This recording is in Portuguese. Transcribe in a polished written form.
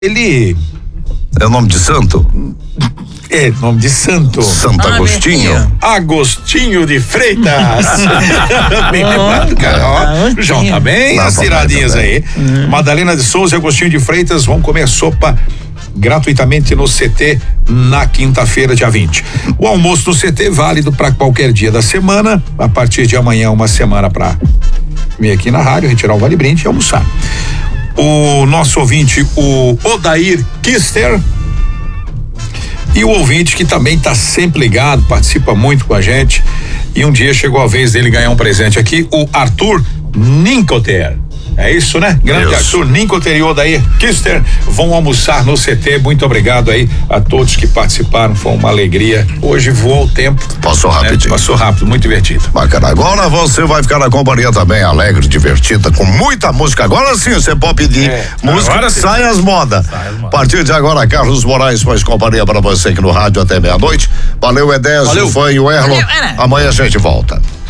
Ele é nome de santo? É nome de santo. Santo Agostinho. Agostinho de Freitas. Bem lembrado, cara. Ó, João tá bem, as tiradinhas aí. Madalena de Souza e Agostinho de Freitas vão comer sopa gratuitamente no CT na quinta-feira, dia 20. O almoço no CT válido para qualquer dia da semana, a partir de amanhã, uma semana para vir aqui na rádio, retirar o Vale Brinde e almoçar. O nosso ouvinte, o Odair Kister, e o ouvinte que também está sempre ligado, participa muito com a gente, e um dia chegou a vez dele ganhar um presente aqui, o Arthur Ninkoter. É isso, né? Grande Arthur Ninkoter e Odair Kister vão almoçar no CT. Muito obrigado aí a todos que participaram, foi uma alegria. Hoje voou o tempo. Passou rapidinho. Passou rápido, muito divertido. Bacana. Agora você vai ficar na companhia também, alegre, divertida, com muita música. Agora sim, você pode pedir música, sai as modas. A partir de agora, Carlos Moraes faz companhia para você aqui no rádio até meia-noite. Valeu, Edésio, foi o Erlon. Amanhã a gente volta.